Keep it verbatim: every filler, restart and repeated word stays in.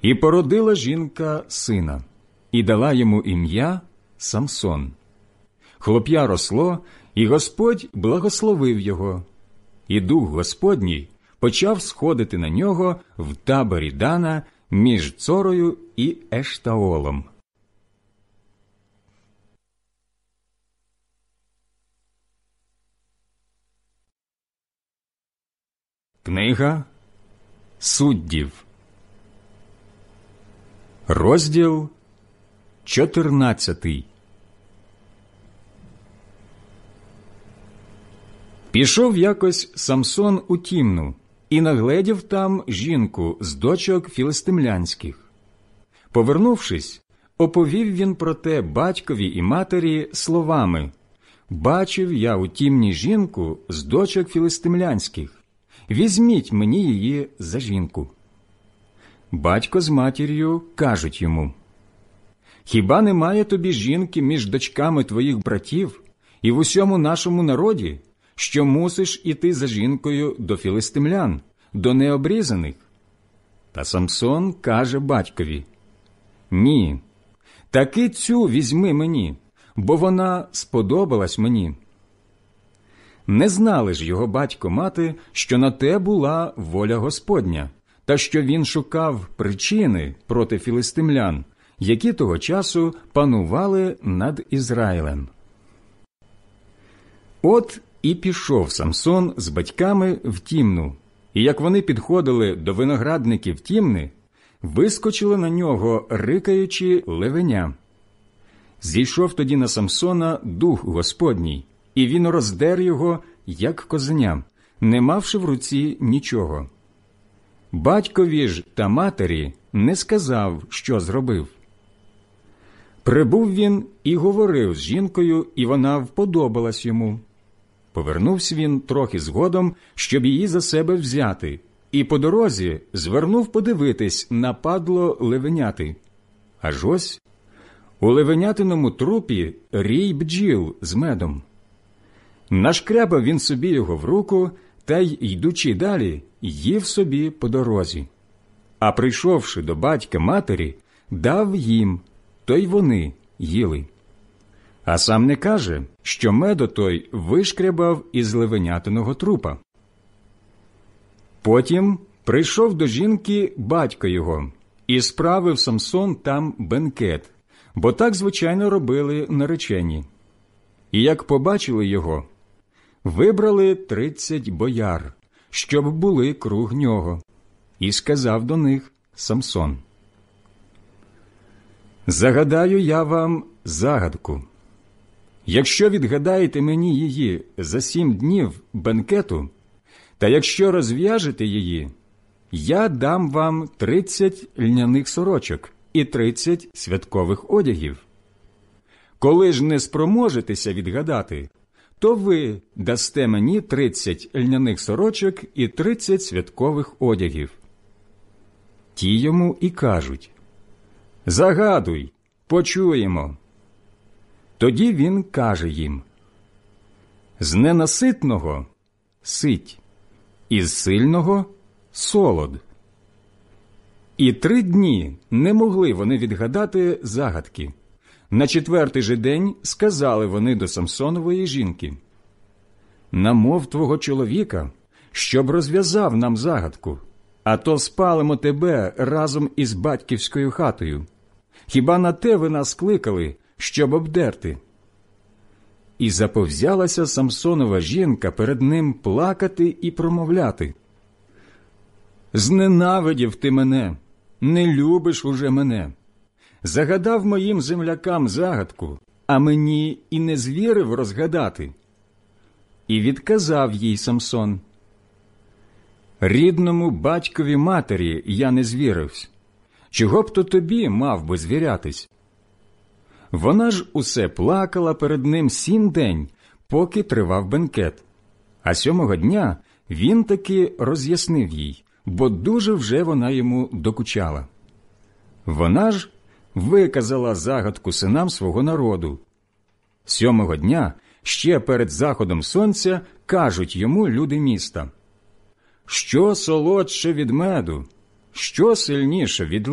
І породила жінка сина, і дала йому ім'я Самсон. Хлоп'я росло, і Господь благословив його. І дух Господній почав сходити на нього в таборі Дана між Цорою і Ештаолом. Книга Суддів, розділ чотирнадцятий. Пішов якось Самсон у Тімну і нагледів там жінку з дочок філистимлянських. Повернувшись, оповів він про те батькові і матері словами: «Бачив я у Тімні жінку з дочок філистимлянських. Візьміть мені її за жінку». Батько з матір'ю кажуть йому: «Хіба немає тобі жінки між дочками твоїх братів і в усьому нашому народі, що мусиш іти за жінкою до філистимлян, до необрізаних?» Та Самсон каже батькові: «Ні, таки цю візьми мені, бо вона сподобалась мені». Не знали ж його батько-мати, що на те була воля Господня, та що він шукав причини проти філистимлян, які того часу панували над Ізраїлем. От і пішов Самсон з батьками в Тімну, і як вони підходили до виноградників Тімни, вискочили на нього, рикаючи, левеня. Зійшов тоді на Самсона дух Господній, і він роздер його, як козеня, не мавши в руці нічого. Батькові ж та матері не сказав, що зробив. Прибув він і говорив з жінкою, і вона вподобалась йому. Повернувся він трохи згодом, щоб її за себе взяти, і по дорозі звернув подивитись на падло левеняти. Аж ось у левенятиному трупі рій бджіл з медом. Нашкрябав він собі його в руку, та й, йдучи далі, їв собі по дорозі. А прийшовши до батька матері, дав їм, то й вони їли. А сам не каже, що медо той вишкрябав із левенятиного трупа. Потім прийшов до жінки батько його, і справив Самсон там бенкет, бо так, звичайно, робили наречені. І як побачили його, вибрали тридцять бояр, щоб були круг нього, і сказав до них Самсон: «Загадаю я вам загадку. Якщо відгадаєте мені її за сім днів бенкету, та якщо розв'яжете її, я дам вам тридцять льняних сорочок і тридцять святкових одягів. Коли ж не спроможетеся відгадати, то ви дасте мені тридцять льняних сорочок і тридцять святкових одягів». Ті йому і кажуть: «Загадуй, почуємо». Тоді він каже їм: «З ненаситного – сить, із сильного – солод». І три дні не могли вони відгадати загадки. На четвертий же день сказали вони до Самсонової жінки: «Намов твого чоловіка, щоб розв'язав нам загадку, а то спалимо тебе разом із батьківською хатою. Хіба на те ви нас кликали, щоб обдерти?» І заповзялася Самсонова жінка перед ним плакати і промовляти: «Зненавидів ти мене, не любиш уже мене. Загадав моїм землякам загадку, а мені і не звірив розгадати». І відказав їй Самсон: «Рідному батькові матері я не звіривсь. Чого б то тобі мав би звірятись?» Вона ж усе плакала перед ним сім день, поки тривав бенкет. А сьомого дня він таки роз'яснив їй, бо дуже вже вона йому докучала. Вона ж виказала загадку синам свого народу. Сьомого дня, ще перед заходом сонця, кажуть йому люди міста: «Що солодше від меду? Що сильніше від